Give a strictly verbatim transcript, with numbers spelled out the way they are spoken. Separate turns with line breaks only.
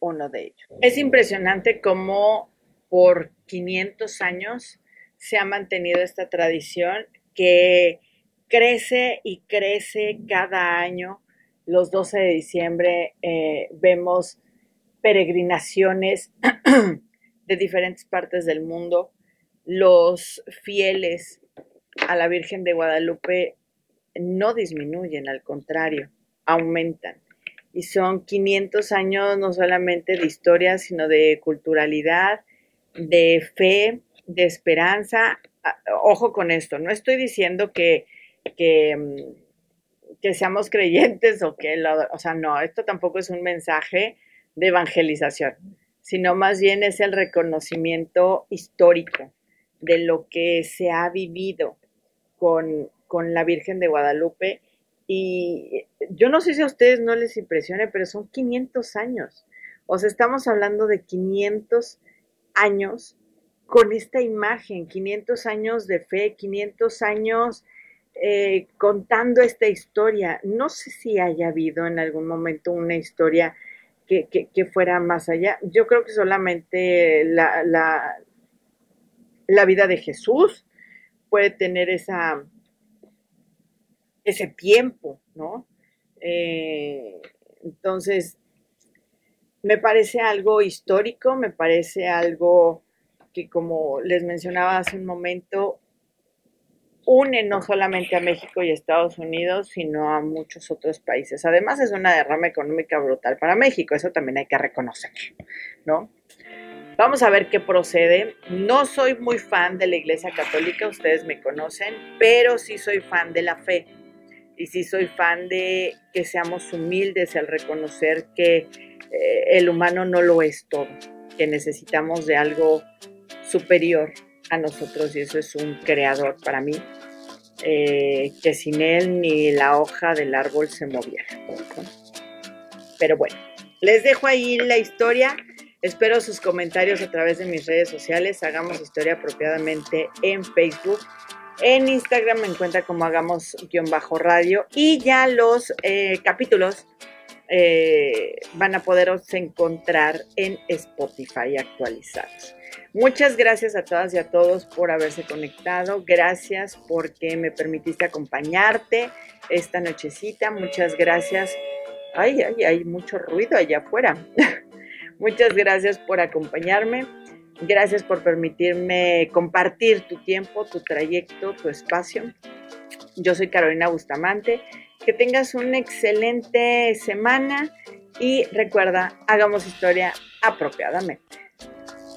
uno de ellos. Es impresionante cómo por quinientos años se ha mantenido esta tradición que crece y crece cada año. Los doce de diciembre eh, vemos peregrinaciones de diferentes partes del mundo. Los fieles a la Virgen de Guadalupe no disminuyen, al contrario, aumentan. Y son quinientos años no solamente de historia, sino de culturalidad, de fe, de esperanza. Ojo con esto, no estoy diciendo que, que, que seamos creyentes o que, lo, o sea, no, esto tampoco es un mensaje de evangelización, sino más bien es el reconocimiento histórico de lo que se ha vivido con, con la Virgen de Guadalupe. Y yo no sé si a ustedes no les impresione, pero son quinientos años. O sea, estamos hablando de quinientos años con esta imagen, quinientos años de fe, quinientos años eh, contando esta historia. No sé si haya habido en algún momento una historia que, que, que fuera más allá. Yo creo que solamente la, la, la vida de Jesús puede tener esa, ese tiempo, ¿no? Eh, entonces, me parece algo histórico, me parece algo que, como les mencionaba hace un momento, une no solamente a México y Estados Unidos, sino a muchos otros países. Además, es una derrama económica brutal para México, eso también hay que reconocerlo, ¿no? Vamos a ver qué procede. No soy muy fan de la Iglesia Católica, ustedes me conocen, pero sí soy fan de la fe. Y sí soy fan de que seamos humildes al reconocer que eh, el humano no lo es todo, que necesitamos de algo superior a nosotros, y eso es un creador para mí, eh, que sin él ni la hoja del árbol se moviera, ¿no? Pero bueno, les dejo ahí la historia. Espero sus comentarios a través de mis redes sociales. Hagamos Historia Apropiadamente en Facebook. En Instagram me encuentra como hagamos-radio. Y ya los eh, capítulos eh, van a poderos encontrar en Spotify actualizados. Muchas gracias a todas y a todos por haberse conectado. Gracias porque me permitiste acompañarte esta nochecita. Muchas gracias. Ay, ay, hay mucho ruido allá afuera. Muchas gracias por acompañarme. Gracias por permitirme compartir tu tiempo, tu trayecto, tu espacio. Yo soy Carolina Bustamante. Que tengas una excelente semana y recuerda, hagamos historia apropiadamente.